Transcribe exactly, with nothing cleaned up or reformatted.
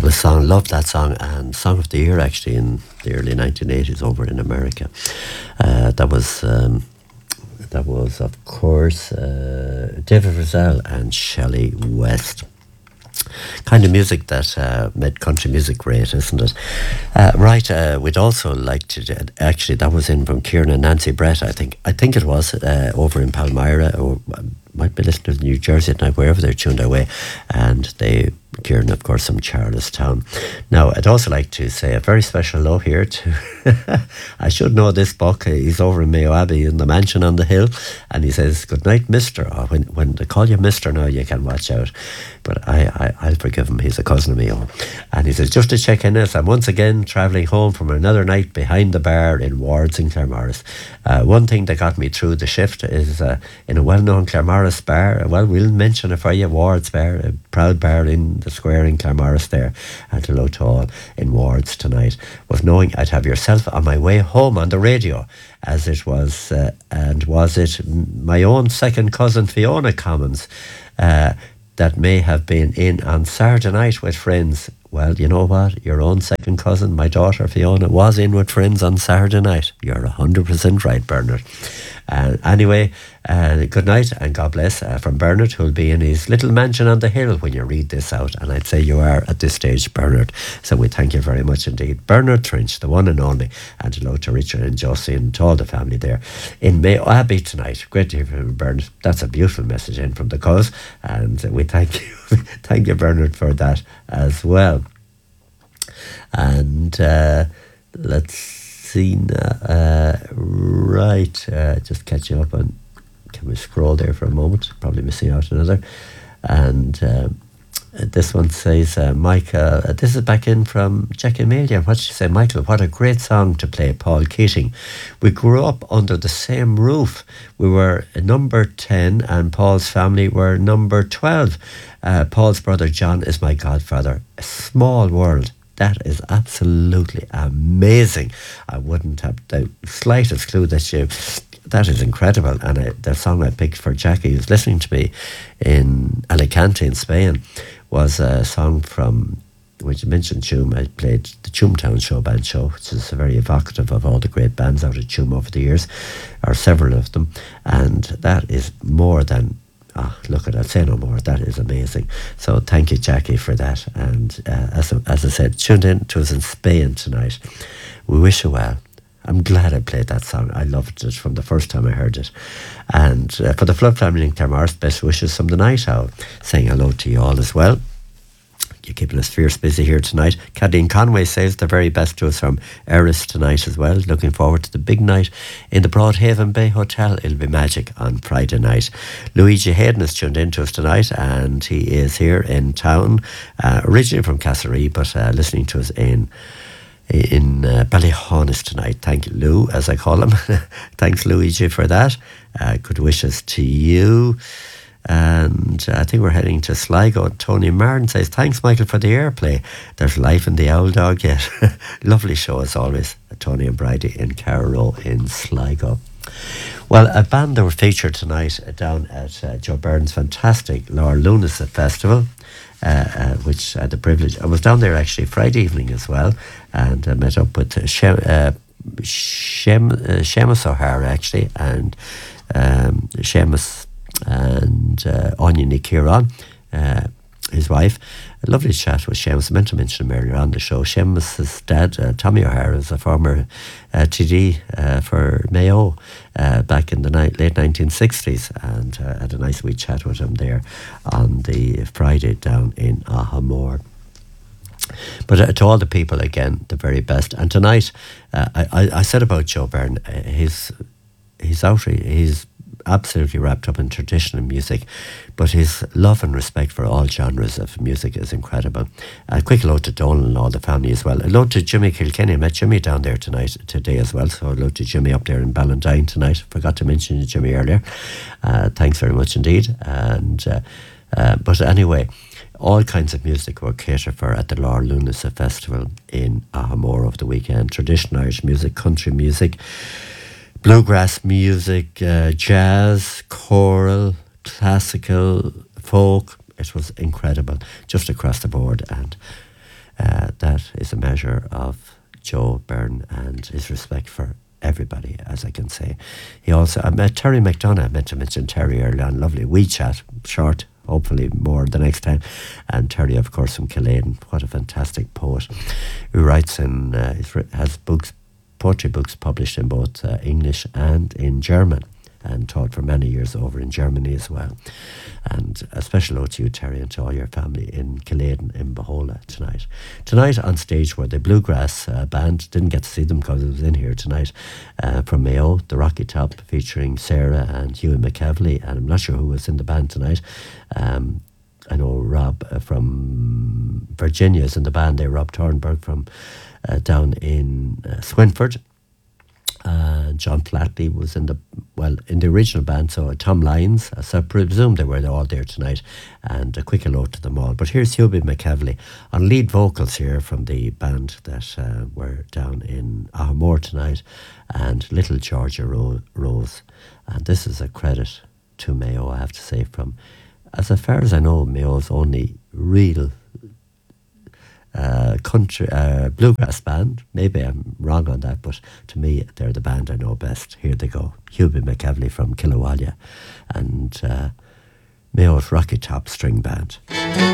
was song, loved that song, and Song of the Year actually in the early nineteen eighties over in America. Uh, that was um, that was of course uh, David Frizzell and Shelley West. Kind of music that uh, made country music great, isn't it? Uh, right, uh, we'd also like to, actually that was in from Kieran and Nancy Brett, I think. I think it was uh, over in Palmyra, or might be listening to New Jersey at night, wherever they're tuned away. And they, Kieran, of course, from Charlestown. Now, I'd also like to say a very special hello here to, I should know this book. He's over in Mayo Abbey in the mansion on the hill. And he says, good night, mister. Or when, when they call you mister now, you can watch out. But I, I, I'll forgive him. He's a cousin of me. And he says, just to check in, as I'm once again travelling home from another night behind the bar in Wards in Claremorris. Uh, one thing that got me through the shift is uh, in a well-known Claremorris bar. Well, we'll mention it for you, Wards Bar, a proud bar in the square in Claremorris there, and hello to all in Wards tonight, was knowing I'd have yourself on my way home on the radio, as it was, uh, and was it my own second cousin Fiona Commons, uh, that may have been in on Saturday night with friends. Well, you know what? Your own second cousin, my daughter Fiona, was in with friends on Saturday night. You're one hundred percent right, Bernard. Uh, anyway, uh, good night and God bless uh, from Bernard, who'll be in his little mansion on the hill when you read this out. And I'd say you are at this stage, Bernard. So we thank you very much indeed. Bernard Trinch, the one and only. And hello to Richard and Josie and to all the family there in Mayo Abbey tonight. Great to hear from Bernard. That's a beautiful message in from the cause. And uh, we thank you. Thank you, Bernard, for that as well. And uh, let's see now. Uh, right, uh, just catching up on. Can we scroll there for a moment? Probably missing out another. And uh, this one says, uh, Michael, uh, this is back in from Jackie Amelia. What did you say, Michael? What a great song to play, Paul Keating. We grew up under the same roof. We were number ten and Paul's family were number twelve. Uh, Paul's brother John is my godfather. A small world. That is absolutely amazing. I wouldn't have the slightest clue that you... That is incredible. And I, the song I picked for Jackie, who's listening to me in Alicante in Spain, was a song from, which you mentioned Tuam. I played the Tuamtown Show Band Show, which is very evocative of all the great bands out of Tuam over the years, or several of them. And that is more than... Ah, look at that, say no more. That is amazing. So thank you, Jackie, for that. And uh, as, as I said, tuned in to us in Spain tonight. We wish you well. I'm glad I played that song. I loved it from the first time I heard it. And uh, for the Flood family in Claremorris, best wishes from the Night Owl. Saying hello to you all as well. You're keeping us fierce busy here tonight. Cadine Conway says the very best to us from Eris tonight as well. Looking forward to the big night in the Broadhaven Bay Hotel. It'll be magic on Friday night. Luigi Hayden has tuned in to us tonight, and he is here in town, uh, originally from Castlereagh, but uh, listening to us in in uh, Ballyhonest tonight. Thank you, Lou, as I call him. Thanks, Luigi, for that. Uh, good wishes to you. And I think we're heading to Sligo. Tony Martin says, thanks, Michael, for the airplay. There's life in the owl dog yet. Lovely show, as always. Tony and Bridie in Carrow in Sligo. Well, a band that were featured tonight down at uh, Joe Byrne's fantastic Laura Lunas Festival, uh, uh, which I had the privilege. I was down there actually Friday evening as well, and I met up with uh, Shem, uh, Shem, uh, Seamus O'Hara, actually, and um, Seamus and uh, Anya Nikiran, uh, his wife. A lovely chat with Seamus. I meant to mention him earlier on the show. Seamus's dad, uh, Tommy O'Hara, is a former uh, T D uh, for Mayo uh, back in the ni- late nineteen sixties, and uh, had a nice wee chat with him there on the Friday down in Ahamore. But uh, to all the people, again, the very best. And tonight, uh, I, I, I said about Joe Byrne, uh, he's, he's out, he's absolutely wrapped up in traditional music, but his love and respect for all genres of music is incredible. A quick hello to Donal and all the family as well. Hello to Jimmy Kilkenny. I met Jimmy down there tonight, today as well, so hello to Jimmy up there in Ballantyne tonight. Forgot to mention you, Jimmy, earlier. Uh, thanks very much indeed. And uh, uh, but anyway, all kinds of music were catered for at the Laura Lunas Festival in Ahamore over the weekend. Traditional Irish music, country music, bluegrass music, uh, jazz, choral, classical, folk. It was incredible, just across the board. And Uh, that is a measure of Joe Byrne and his respect for everybody, as I can say. He also, I met Terry McDonough, I meant to mention Terry earlier on, lovely wee chat, short, hopefully more the next time. And Terry, of course, from Killaden, what a fantastic poet who writes in, uh, has books, poetry books published in both uh, English and in German, and taught for many years over in Germany as well. And a special ode to you, Terry, and to all your family in Killaden in Bohola tonight. Tonight on stage were the Bluegrass uh, Band. Didn't get to see them because it was in here tonight. Uh, from Mayo, the Rocky Top, featuring Sarah and Hughie McCavely. And I'm not sure who was in the band tonight. Um, I know Rob uh, from Virginia is in the band there. Rob Thornburg from uh, down in uh, Swinford. Uh, John Flatley was in the, well, in the original band, so Tom Lyons, so I presume they were all there tonight, and a quick hello to them all. But here's Hughie McCavely on lead vocals here from the band that uh, were down in Ahamore tonight, and Little Georgia Ro- Rose. And this is a credit to Mayo, I have to say, from, as far as I know, Mayo's only real Uh, country uh, bluegrass band. Maybe I'm wrong on that, but to me they're the band I know best. Here they go, Hughie McCavely from Killawalia and uh, Mayo's Rocky Top String Band.